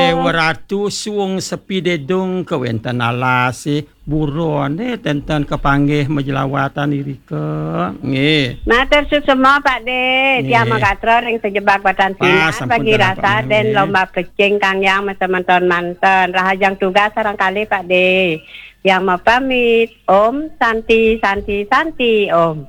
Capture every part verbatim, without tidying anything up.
waratu suung sepi dedung ke wenten alasi buron deh tenten kepanggih menjelawatan diri ke nggih. Matur susema Pak De, tiang makatro ring sejebak batan sinar bagi rasa dan lomba pecing kang yang sementon manten rahajang tugas sarangkali Pak De. Yang mau pamit, Om Santi Santi Santi Om.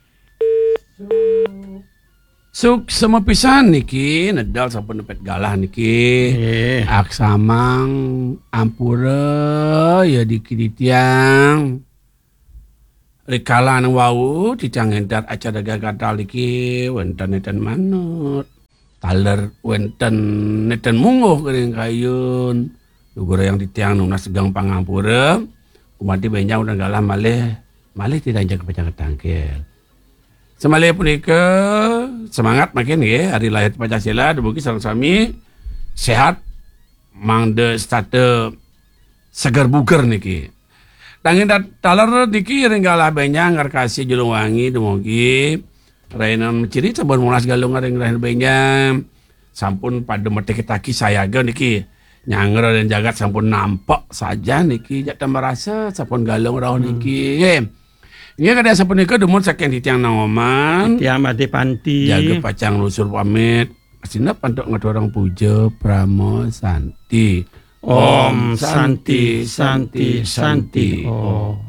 Suk sama pisan niki nedal sampun nepet galah niki yeah. Aksamang ampura ya dikiditiang rikala nang wau dicang hendat acara gagadal niki wenten neten manut taler wenten neten munguh kering kayun lugur yang ditiang nunas segang pangampura umati benjang udah galah malih malih tidak jaga pecah ketangkil. Semalih punika semangat makin ya hari lahir Pancasila demugi sareng sami sehat mangde state segar buger niki. Tangin taler niki ringgalah benyang ngarkasi julung wangi demugi rainan menciri saban mulas galung ring lahir benyang sampun pada metik taki sayaga niki nyanger dan jagat sampun nampak saja niki jak merasa sampun galung rawuh niki. Hmm. Iya kada sapunika demun saking titiang nang oman. Titiang Made Panti. Jaga pacang lusur pamit. Asina pantok ngadorong puja Pramo Santi. Om Santi Santi Santi. Oh.